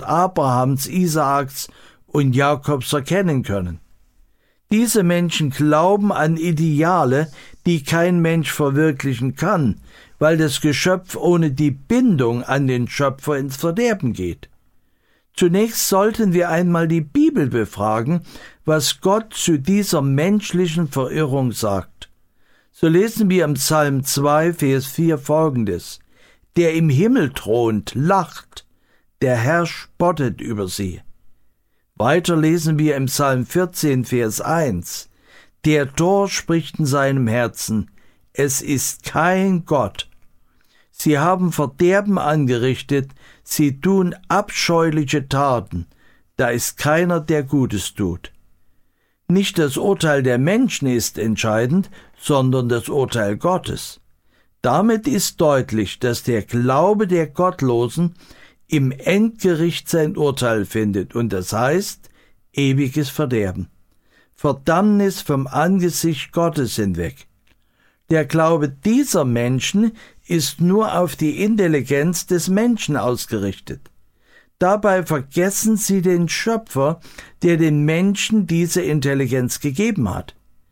Abrahams, Isaaks und Jakobs erkennen können. Diese Menschen glauben an Ideale, die kein Mensch verwirklichen kann, weil das Geschöpf ohne die Bindung an den Schöpfer ins Verderben geht. Zunächst sollten wir einmal die Bibel befragen, was Gott zu dieser menschlichen Verirrung sagt. So lesen wir im Psalm 2, Vers 4 folgendes: Der im Himmel thront, lacht, der Herr spottet über sie. Weiter lesen wir im Psalm 14, Vers 1: Der Tor spricht in seinem Herzen, es ist kein Gott. Sie haben Verderben angerichtet, sie tun abscheuliche Taten, da ist keiner, der Gutes tut. Nicht das Urteil der Menschen ist entscheidend, sondern das Urteil Gottes. Damit ist deutlich, dass der Glaube der Gottlosen im Endgericht sein Urteil findet, und das heißt ewiges Verderben. Verdammnis vom Angesicht Gottes hinweg. Der Glaube dieser Menschen ist nur auf die Intelligenz des Menschen ausgerichtet. Dabei vergessen sie den Schöpfer, der den Menschen diese Intelligenz gegeben hat.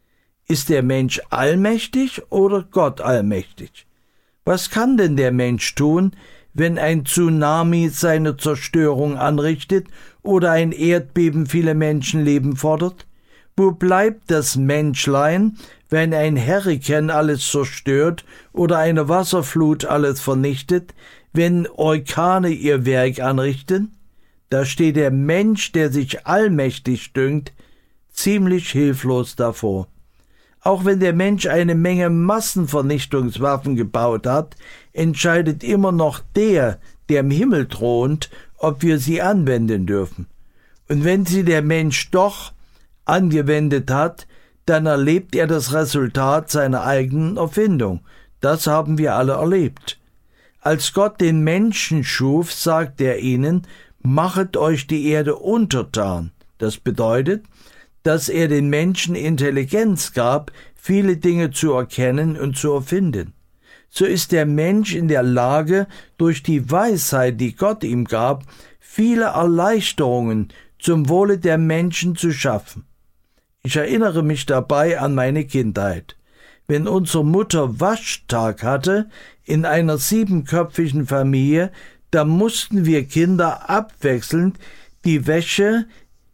Ist der Mensch allmächtig oder Gott allmächtig? Was kann denn der Mensch tun, wenn ein Tsunami seine Zerstörung anrichtet oder ein Erdbeben viele Menschenleben fordert? Wo bleibt das Menschlein, wenn ein Hurrikan alles zerstört oder eine Wasserflut alles vernichtet, wenn Orkane ihr Werk anrichten? Da steht der Mensch, der sich allmächtig dünkt, ziemlich hilflos davor. Auch wenn der Mensch eine Menge Massenvernichtungswaffen gebaut hat, entscheidet immer noch der im Himmel thront, ob wir sie anwenden dürfen. Und wenn sie der Mensch doch angewendet hat, dann erlebt er das Resultat seiner eigenen Erfindung. Das haben wir alle erlebt. Als Gott den Menschen schuf, sagt er ihnen, machet euch die Erde untertan. Das bedeutet, dass er den Menschen Intelligenz gab, viele Dinge zu erkennen und zu erfinden. So ist der Mensch in der Lage, durch die Weisheit, die Gott ihm gab, viele Erleichterungen zum Wohle der Menschen zu schaffen. Ich erinnere mich dabei an meine Kindheit. Wenn unsere Mutter Waschtag hatte, in einer 7köpfigen Familie, da mussten wir Kinder abwechselnd die Wäsche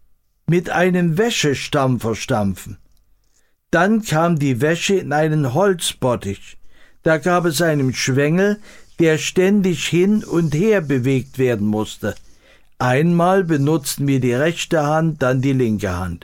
mit einem Wäschestamm verstampfen. Dann kam die Wäsche in einen Holzbottich. Da gab es einen Schwengel, der ständig hin und her bewegt werden musste. Einmal benutzten wir die rechte Hand, dann die linke Hand.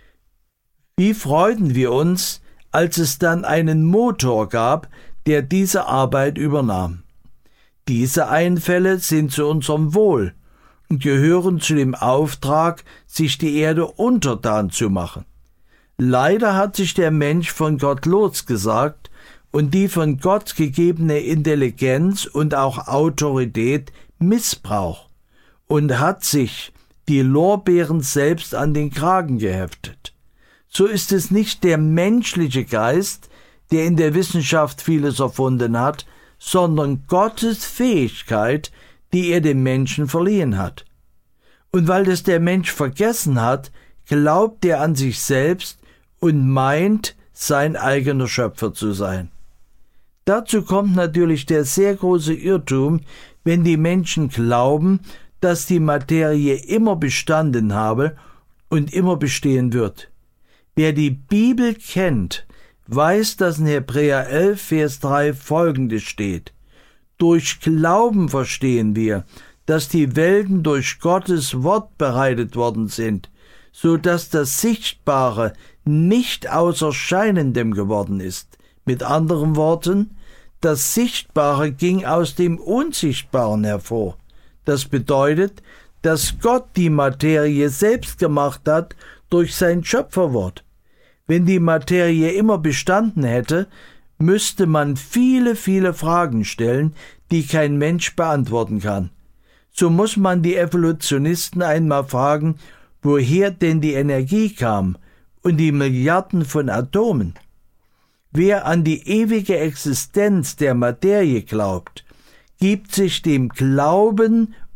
Wie freuten wir uns, als es dann einen Motor gab, der diese Arbeit übernahm. Diese Einfälle sind zu unserem Wohl und gehören zu dem Auftrag, sich die Erde untertan zu machen. Leider hat sich der Mensch von Gott losgesagt und die von Gott gegebene Intelligenz und auch Autorität missbraucht und hat sich die Lorbeeren selbst an den Kragen geheftet. So ist es nicht der menschliche Geist, der in der Wissenschaft vieles erfunden hat, sondern Gottes Fähigkeit, die er dem Menschen verliehen hat. Und weil das der Mensch vergessen hat, glaubt er an sich selbst und meint, sein eigener Schöpfer zu sein. Dazu kommt natürlich der sehr große Irrtum, wenn die Menschen glauben, dass die Materie immer bestanden habe und immer bestehen wird. Wer die Bibel kennt, weiß, dass in Hebräer 11, Vers 3 Folgendes steht: Durch Glauben verstehen wir, dass die Welten durch Gottes Wort bereitet worden sind, so dass das Sichtbare nicht aus Erscheinendem geworden ist. Mit anderen Worten, das Sichtbare ging aus dem Unsichtbaren hervor. Das bedeutet, dass Gott die Materie selbst gemacht hat durch sein Schöpferwort. Wenn die Materie immer bestanden hätte, müsste man viele, viele Fragen stellen, die kein Mensch beantworten kann. So muss man die Evolutionisten einmal fragen, woher denn die Energie kam und die Milliarden von Atomen. Wer an die ewige Existenz der Materie glaubt, gibt sich dem Glauben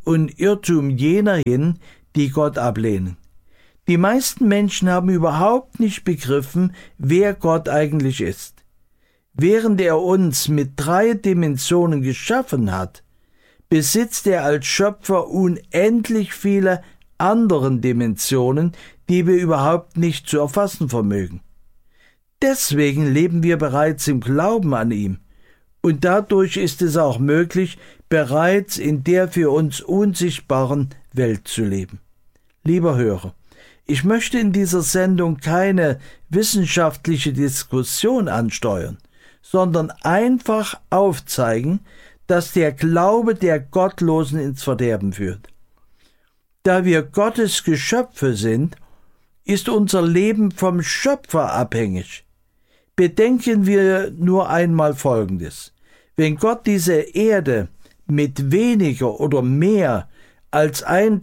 und Irrtum jener hin, die Gott ablehnen. Die meisten Menschen haben überhaupt nicht begriffen, wer Gott eigentlich ist. Während er uns mit 3 Dimensionen geschaffen hat, besitzt er als Schöpfer unendlich viele anderen Dimensionen, die wir überhaupt nicht zu erfassen vermögen. Deswegen leben wir bereits im Glauben an ihn. Und dadurch ist es auch möglich, bereits in der für uns unsichtbaren Welt zu leben. Lieber Hörer, ich möchte in dieser Sendung keine wissenschaftliche Diskussion ansteuern, sondern einfach aufzeigen, dass der Glaube der Gottlosen ins Verderben führt. Da wir Gottes Geschöpfe sind, ist unser Leben vom Schöpfer abhängig. Bedenken wir nur einmal Folgendes. Wenn Gott diese Erde mit weniger oder mehr als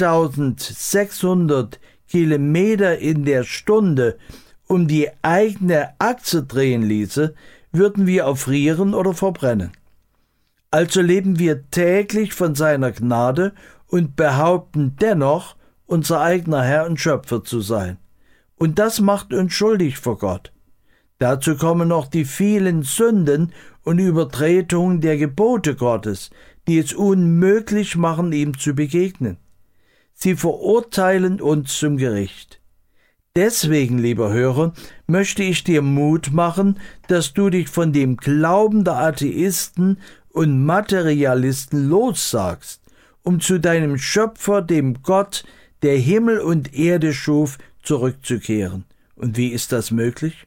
1600 Kilometer in der Stunde um die eigene Achse drehen ließe, würden wir erfrieren oder verbrennen. Also leben wir täglich von seiner Gnade und behaupten dennoch, unser eigener Herr und Schöpfer zu sein. Und das macht uns schuldig vor Gott. Dazu kommen noch die vielen Sünden und Übertretungen der Gebote Gottes, die es unmöglich machen, ihm zu begegnen. Sie verurteilen uns zum Gericht. Deswegen, lieber Hörer, möchte ich dir Mut machen, dass du dich von dem Glauben der Atheisten und Materialisten lossagst, um zu deinem Schöpfer, dem Gott, der Himmel und Erde schuf, zurückzukehren. Und wie ist das möglich?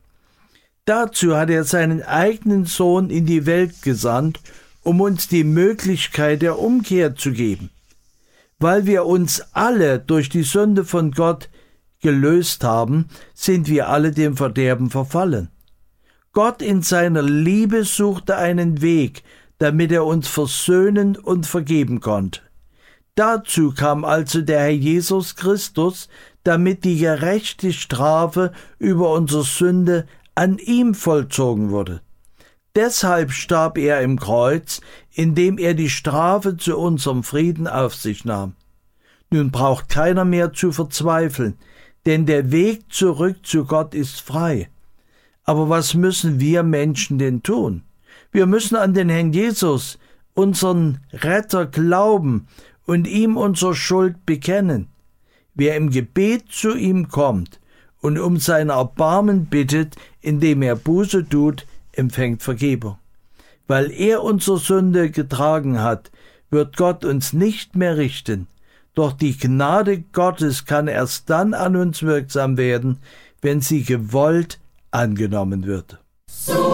Dazu hat er seinen eigenen Sohn in die Welt gesandt, um uns die Möglichkeit der Umkehr zu geben. Weil wir uns alle durch die Sünde von Gott gelöst haben, sind wir alle dem Verderben verfallen. Gott in seiner Liebe suchte einen Weg, damit er uns versöhnen und vergeben konnte. Dazu kam also der Herr Jesus Christus, damit die gerechte Strafe über unsere Sünde an ihm vollzogen wurde. Deshalb starb er im Kreuz, indem er die Strafe zu unserem Frieden auf sich nahm. Nun braucht keiner mehr zu verzweifeln, denn der Weg zurück zu Gott ist frei. Aber was müssen wir Menschen denn tun? Wir müssen an den Herrn Jesus, unseren Retter, glauben und ihm unsere Schuld bekennen. Wer im Gebet zu ihm kommt und um sein Erbarmen bittet, indem er Buße tut, empfängt Vergebung. Weil er unsere Sünde getragen hat, wird Gott uns nicht mehr richten. Doch die Gnade Gottes kann erst dann an uns wirksam werden, wenn sie gewollt angenommen wird.